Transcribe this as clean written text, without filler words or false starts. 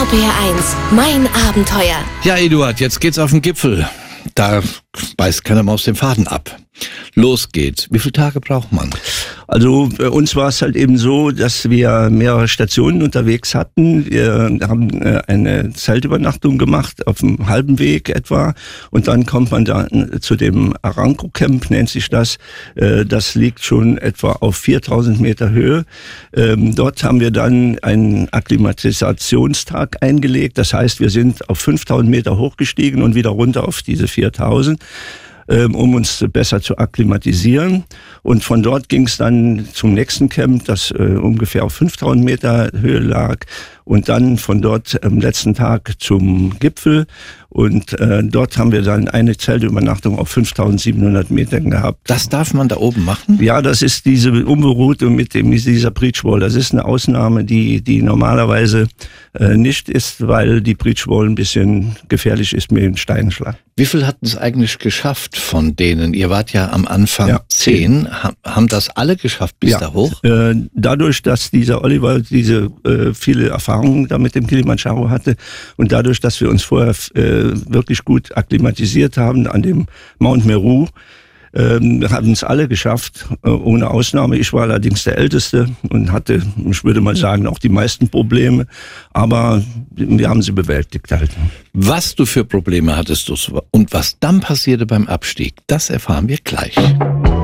RPR1, mein Abenteuer. Ja, Eduard, jetzt geht's auf den Gipfel. Da beißt keine Maus den Faden ab. Los geht's. Wie viele Tage braucht man? Also bei uns war es halt eben so, dass wir mehrere Stationen unterwegs hatten. Wir haben eine Zeltübernachtung gemacht, auf dem halben Weg etwa. Und dann kommt man dann zu dem Aranco Camp, nennt sich das. Das liegt schon etwa auf 4000 Meter Höhe. Dort haben wir dann einen Akklimatisationstag eingelegt. Das heißt, wir sind auf 5000 Meter hochgestiegen und wieder runter auf diese 4000. Um uns besser zu akklimatisieren. Und von dort ging es dann zum nächsten Camp, das ungefähr auf 5000 Meter Höhe lag. Und dann von dort am letzten Tag zum Gipfel. Und dort haben wir dann eine Zeltübernachtung auf 5700 Metern gehabt. Das darf man da oben machen? Ja, das ist diese Umberoute mit dieser Breach Wall. Das ist eine Ausnahme, die normalerweise nicht ist, weil die Breach Wall ein bisschen gefährlich ist mit dem Steinschlag. Wie viel hatten es eigentlich geschafft von denen? Ihr wart ja am Anfang 10. Haben das alle geschafft bis da hoch? Dadurch, dass dieser Oliver diese viele Erfahrungen da mit dem Kilimanjaro hatte und dadurch, dass wir uns vorher wirklich gut akklimatisiert haben an dem Mount Meru, haben es alle geschafft, ohne Ausnahme. Ich war allerdings der Älteste und hatte, ich würde mal sagen, auch die meisten Probleme. Aber wir haben sie bewältigt halt. Was du für Probleme hattest und was dann passierte beim Abstieg, das erfahren wir gleich.